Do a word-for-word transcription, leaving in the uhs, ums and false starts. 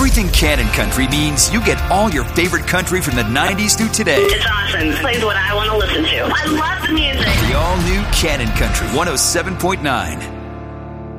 Everything Cannon Country means you get all your favorite country from the nineties through today. It's awesome. It plays what I want to listen to. I love the music. The all-new Cannon Country one oh seven point nine.